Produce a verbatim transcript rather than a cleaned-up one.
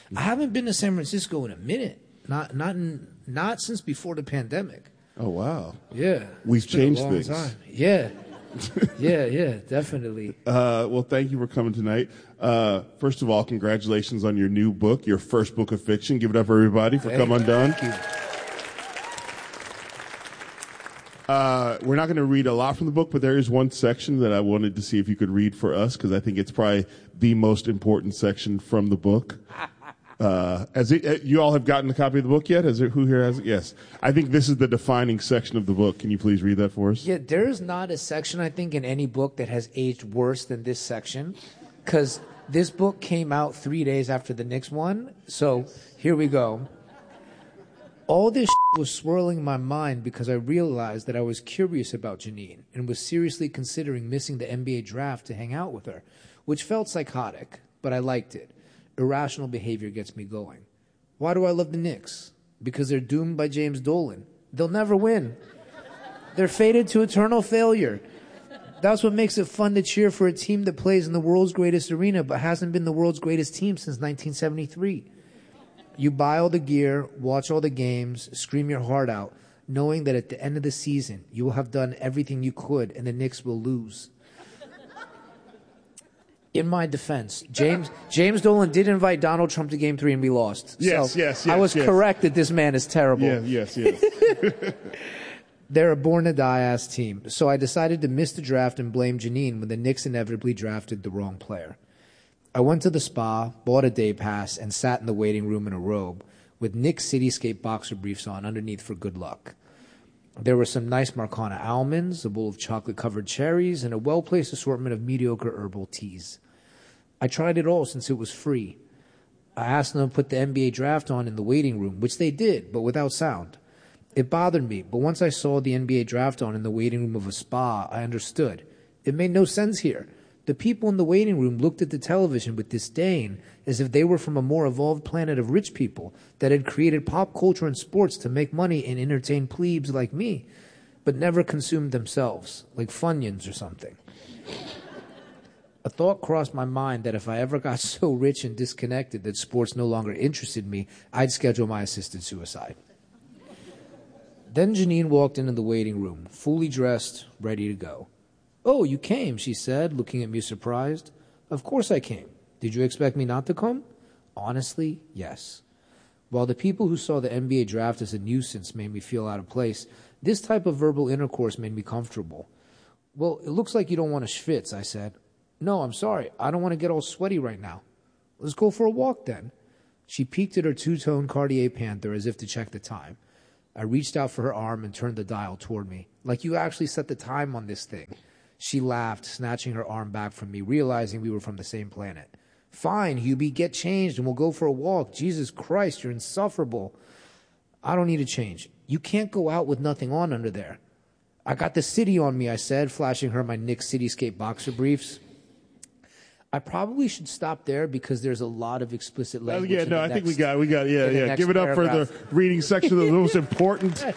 I haven't been to San Francisco in a minute. Not not in, not since before the pandemic. Oh, wow. Yeah. We've It's been a changed long things. time. Yeah. yeah, yeah, definitely. Uh, well, thank you for coming tonight. Uh, first of all, congratulations on your new book, your first book of fiction. Give it up, everybody, for Hey, Come Undone. Thank you. Uh, we're not going to read a lot from the book, but there is one section that I wanted to see if you could read for us, because I think it's probably the most important section from the book. Uh, as it, uh, you all have gotten a copy of the book yet? Is it, who here has it? Yes. I think this is the defining section of the book. Can you please read that for us? Yeah, there's not a section, I think, in any book that has aged worse than this section, because this book came out three days after the Knicks one. So here we go. All this shit was swirling in my mind because I realized that I was curious about Janine and was seriously considering missing the N B A draft to hang out with her, which felt psychotic, but I liked it. Irrational behavior gets me going. Why do I love the Knicks? Because they're doomed by James Dolan. They'll never win. They're fated to eternal failure. That's what makes it fun to cheer for a team that plays in the world's greatest arena but hasn't been the world's greatest team since nineteen seventy-three. You buy all the gear, watch all the games, scream your heart out, knowing that at the end of the season, you will have done everything you could and the Knicks will lose. In my defense, James James Dolan did invite Donald Trump to Game Three and we lost. Yes, so yes, yes. I was yes. correct that this man is terrible. Yeah, yes, yes. They're a born-to-die-ass team, so I decided to miss the draft and blame Janine when the Knicks inevitably drafted the wrong player. I went to the spa, bought a day pass, and sat in the waiting room in a robe with Knicks Cityscape boxer briefs on underneath for good luck. There were some nice Marcana almonds, a bowl of chocolate-covered cherries, and a well-placed assortment of mediocre herbal teas. I tried it all since it was free. I asked them to put the N B A draft on in the waiting room, which they did, but without sound. It bothered me, but once I saw the N B A draft on in the waiting room of a spa, I understood. It made no sense here. The people in the waiting room looked at the television with disdain, as if they were from a more evolved planet of rich people that had created pop culture and sports to make money and entertain plebes like me, but never consumed themselves, like Funyuns or something. A thought crossed my mind that if I ever got so rich and disconnected that sports no longer interested me, I'd schedule my assisted suicide. Then Janine walked into the waiting room, fully dressed, ready to go. "Oh, you came," she said, looking at me surprised. "Of course I came. Did you expect me not to come?" Honestly, yes. While the people who saw the N B A draft as a nuisance made me feel out of place, this type of verbal intercourse made me comfortable. "Well, it looks like you don't want to schwitz," I said. "No, I'm sorry. I don't want to get all sweaty right now." "Let's go for a walk then." She peeked at her two-tone Cartier Panther as if to check the time. I reached out for her arm and turned the dial toward me. "Like you actually set the time on this thing." She laughed, snatching her arm back from me, realizing we were from the same planet. "Fine, Hubie, get changed and we'll go for a walk. Jesus Christ, you're insufferable." "I don't need to change. You can't go out with nothing on under there." "I got the city on me," I said, flashing her my Knicks Cityscape boxer briefs. I probably should stop there because there's a lot of explicit Oh, language. yeah, in no, the I next, think we got, we got, yeah, in the yeah. next Give it up paragraph. for the reading section of the most important